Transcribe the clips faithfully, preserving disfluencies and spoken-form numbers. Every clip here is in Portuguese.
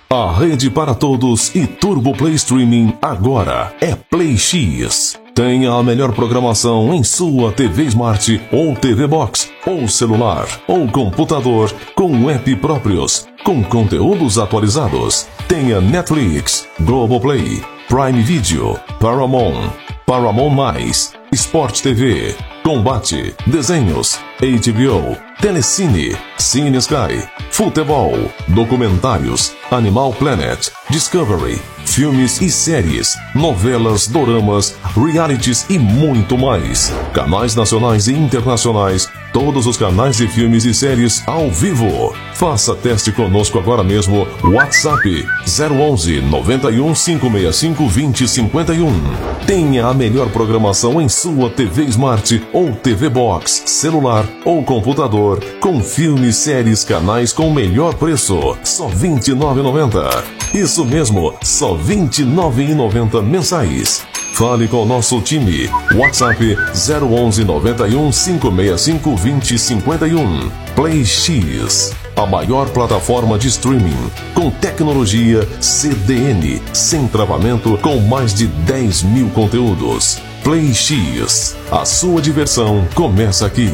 A rede para todos e Turbo Play Streaming agora é Play X. Tenha a melhor programação em sua T V Smart ou T V Box, ou celular, ou computador, com app próprios, com conteúdos atualizados. Tenha Netflix, Globoplay, Prime Video, Paramount, Paramount Mais, Sport T V, Combate, Desenhos, H B O, Telecine, Cine Sky, Futebol, Documentários, Animal Planet, Discovery, filmes e séries, novelas, doramas, realities e muito mais. Canais nacionais e internacionais, todos os canais de filmes e séries ao vivo. Faça teste conosco agora mesmo. WhatsApp zero onze, noventa e um, cinco seis cinco, vinte, cinquenta e um. Tenha a melhor programação em sua T V Smart ou T V Box, celular ou computador, com filmes, séries, canais com o melhor preço, só vinte e nove reais e noventa centavos. Isso mesmo, só vinte e nove reais e noventa centavos mensais. Fale com o nosso time. WhatsApp zero onze, noventa e um, cinco seis cinco, vinte, cinquenta e um. Play X, a maior plataforma de streaming, com tecnologia C D N, sem travamento, com mais de dez mil conteúdos. Play X, a sua diversão começa aqui.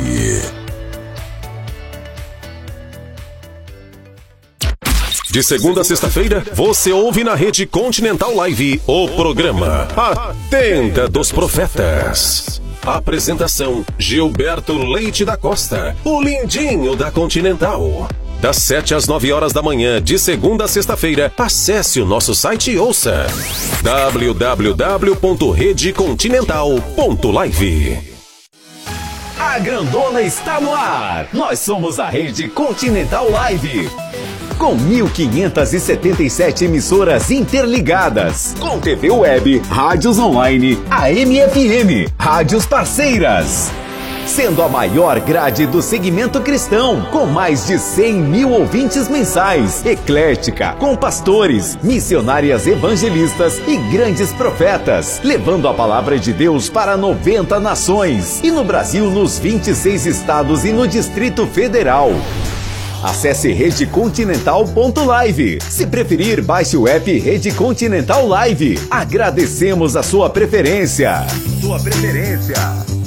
De segunda a sexta-feira, você ouve na Rede Continental Live o programa A Tenda dos Profetas. Apresentação: Gilberto Leite da Costa, o lindinho da Continental. Das sete às nove horas da manhã, de segunda a sexta-feira, acesse o nosso site e ouça w w w ponto rede continental ponto live. A grandona está no ar. Nós somos a Rede Continental Live. Com mil quinhentas e setenta e sete emissoras interligadas, com T V web, rádios online, A M F M, rádios parceiras. Sendo a maior grade do segmento cristão, com mais de cem mil ouvintes mensais, eclética, com pastores, missionárias evangelistas e grandes profetas, levando a palavra de Deus para noventa nações, e no Brasil nos vinte e seis estados e no Distrito Federal. Acesse rede continental ponto live. Se preferir, baixe o app Rede Continental Live. Agradecemos a sua preferência. Sua preferência.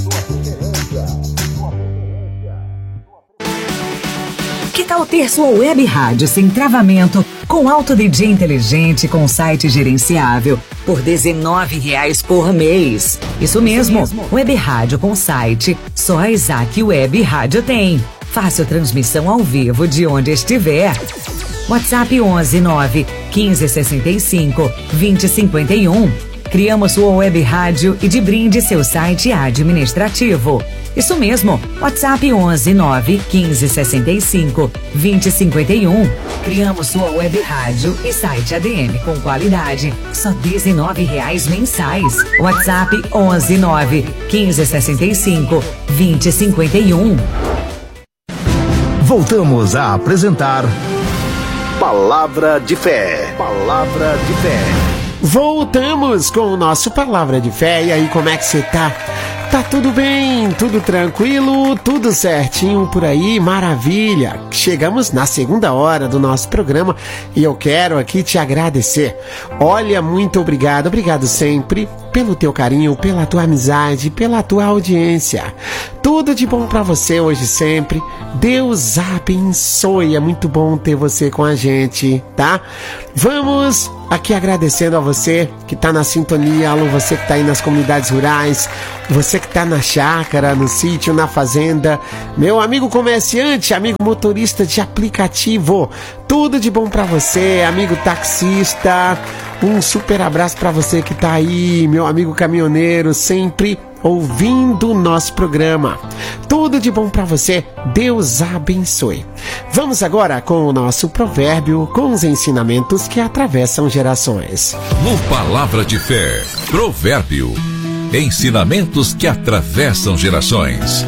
Que tal ter sua web rádio sem travamento, com Auto D J inteligente, com site gerenciável, por dezenove reais por mês? Isso mesmo, Isso mesmo. Web rádio com site, só a Isaac Web Rádio tem. Fácil transmissão ao vivo de onde estiver. WhatsApp onze, nove, quinze, sessenta e cinco, vinte, cinquenta e um. Criamos sua web rádio e de brinde seu site administrativo. Isso mesmo, WhatsApp onze, nove, quinze, sessenta e cinco, vinte, cinquenta e um. Criamos sua web rádio e site A D M com qualidade, só dezenove reais mensais. WhatsApp onze, nove, quinze, sessenta e cinco, vinte, cinquenta e um. Voltamos a apresentar Palavra de Fé. Palavra de Fé. Voltamos com o nosso Palavra de Fé. E aí, como é que você tá? Tá tudo bem, tudo tranquilo, tudo certinho por aí, maravilha. Chegamos na segunda hora do nosso programa e eu quero aqui te agradecer. Olha, muito obrigado, obrigado sempre pelo teu carinho, pela tua amizade, pela tua audiência. Tudo de bom pra você hoje sempre. Deus abençoe, é muito bom ter você com a gente, tá? Vamos aqui agradecendo a você que tá na sintonia, alô, você que tá aí nas comunidades rurais, você que tá na chácara, no sítio, na fazenda, meu amigo comerciante, amigo motorista de aplicativo, tudo de bom pra você, amigo taxista, um super abraço pra você que tá aí, meu amigo caminhoneiro, sempre ouvindo o nosso programa. Tudo de bom pra você, Deus abençoe. Vamos agora com o nosso provérbio, com os ensinamentos que atravessam gerações. No Palavra de Fé, provérbio, ensinamentos que atravessam gerações.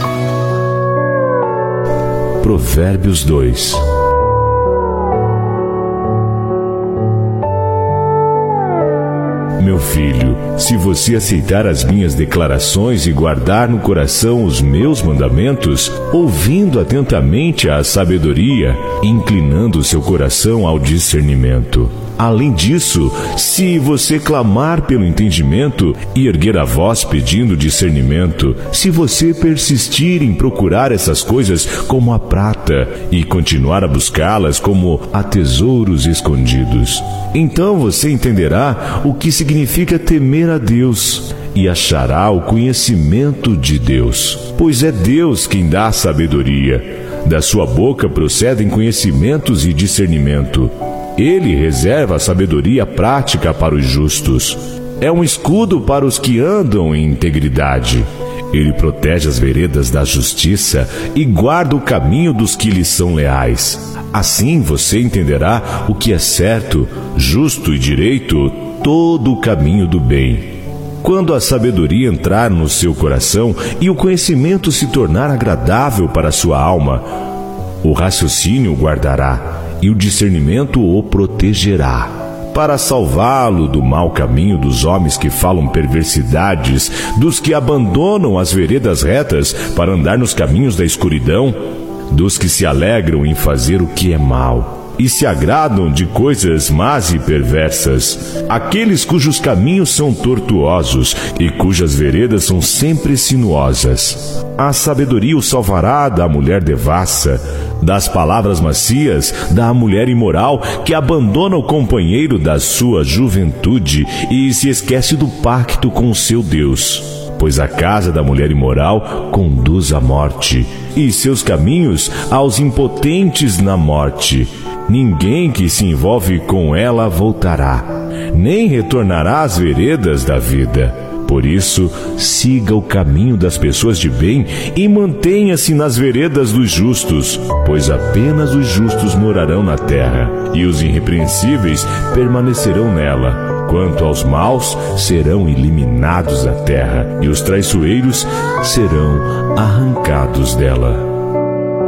Provérbios dois. Meu filho, se você aceitar as minhas declarações e guardar no coração os meus mandamentos, ouvindo atentamente à sabedoria, inclinando seu coração ao discernimento. Além disso, se você clamar pelo entendimento e erguer a voz pedindo discernimento, se você persistir em procurar essas coisas como a prata e continuar a buscá-las como a tesouros escondidos, então você entenderá o que significa temer a Deus e achará o conhecimento de Deus, pois é Deus quem dá sabedoria. Da sua boca procedem conhecimentos e discernimento. Ele reserva a sabedoria prática para os justos. É um escudo para os que andam em integridade. Ele protege as veredas da justiça e guarda o caminho dos que lhes são leais. Assim você entenderá o que é certo, justo e direito, todo o caminho do bem. Quando a sabedoria entrar no seu coração e o conhecimento se tornar agradável para a sua alma, o raciocínio o guardará e o discernimento o protegerá, para salvá-lo do mau caminho dos homens que falam perversidades, dos que abandonam as veredas retas para andar nos caminhos da escuridão, dos que se alegram em fazer o que é mal e se agradam de coisas más e perversas, aqueles cujos caminhos são tortuosos e cujas veredas são sempre sinuosas. A sabedoria o salvará da mulher devassa, das palavras macias da mulher imoral que abandona o companheiro da sua juventude e se esquece do pacto com o seu Deus. Pois a casa da mulher imoral conduz à morte, e seus caminhos aos impotentes na morte. Ninguém que se envolve com ela voltará, nem retornará às veredas da vida. Por isso, siga o caminho das pessoas de bem e mantenha-se nas veredas dos justos, pois apenas os justos morarão na terra, e os irrepreensíveis permanecerão nela. Quanto aos maus, serão eliminados da terra, e os traiçoeiros serão arrancados dela.